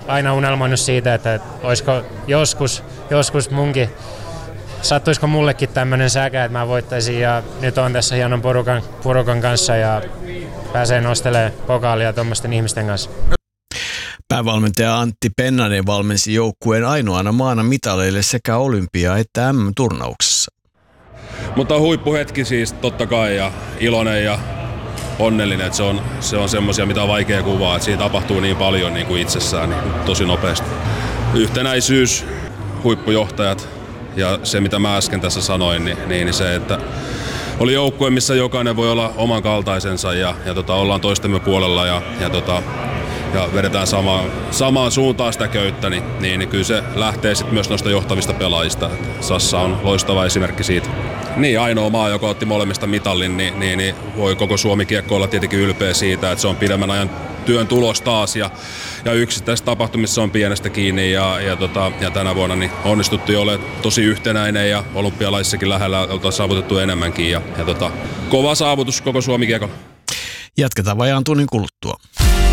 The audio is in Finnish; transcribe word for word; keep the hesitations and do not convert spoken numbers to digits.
aina unelmoinut siitä, että olisiko joskus, joskus munkin, sattuisiko mullekin tämmöinen säkä, että mä voittaisin, ja nyt on tässä hienon porukan, porukan kanssa ja pääsee nostelemaan pokaalia tuommoisten ihmisten kanssa. Päävalmentaja Antti Pennanen valmensi joukkueen ainoana maana mitaleille sekä olympia- että äm äm-turnauksessa. Mutta huippuhetki siis totta kai, ja iloinen ja onnellinen, että se on, se on semmoisia, mitä on vaikea kuvaa, että siinä tapahtuu niin paljon niin kuin itsessään niin tosi nopeasti. Yhtenäisyys, huippujohtajat ja se, mitä mä äsken tässä sanoin, niin, niin se, että oli joukkue, missä jokainen voi olla oman kaltaisensa ja, ja tota, ollaan toistemme puolella ja, ja, tota, ja vedetään sama, samaan suuntaan sitä köyttä, niin, niin, niin kyllä se lähtee sitten myös noista johtavista pelaajista. Sassa on loistava esimerkki siitä. Niin, ainoa maa, joka otti molemmista mitallin, niin, niin, niin voi koko Suomi-kiekko olla tietenkin ylpeä siitä, että se on pidemmän ajan työn tulos taas ja, ja yksittäisessä tapahtumissa on pienestä kiinni ja, ja, tota, ja tänä vuonna niin onnistuttu jo olemaan tosi yhtenäinen ja olympialaisissakin lähellä oltaan saavutettu enemmänkin ja, ja tota, kova saavutus koko Suomi-kiekolla. Jatketaan vajaan tunnin kuluttua.